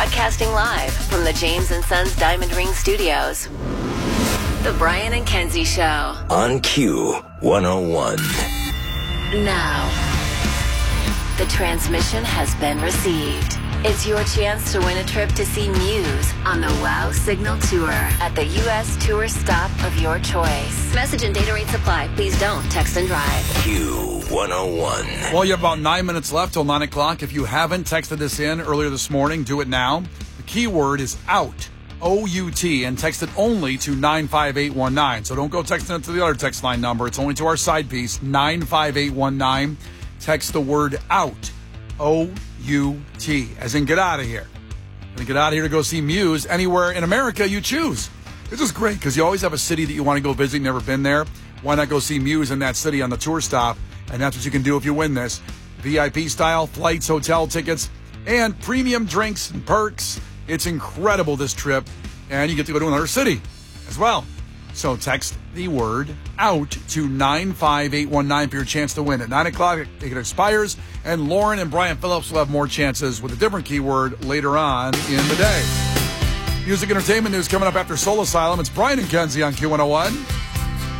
Broadcasting live from the James & Sons Diamond Ring Studios. The Brian and Kenzie Show. On Q101. Now, the transmission has been received. It's your chance to win a trip to see Muse on the WOW Signal Tour at the U.S. tour stop of your choice. Message and data rates apply. Please don't text and drive. Q101. Well, you have about 9 minutes left till 9 o'clock. If you haven't texted this in earlier this morning, do it now. The keyword is out, O-U-T, and text it only to 95819. So don't go texting it to the other text line number. It's only to our side piece, 95819. Text the word out, O-U-T, as in get out of here. And get out of here to go see Muse anywhere in America you choose. This is great because you always have a city that you want to go visit, never been there. Why not go see Muse in that city on the tour stop? And that's what you can do if you win this. VIP style, flights, hotel tickets, and premium drinks and perks. It's incredible, this trip. And you get to go to another city as well. So text the word out to 95819 for your chance to win. At 9 o'clock, it expires. And Lauren and Brian Phillips will have more chances with a different keyword later on in the day. Music entertainment news coming up after Soul Asylum. It's Brian and Kenzie on Q101.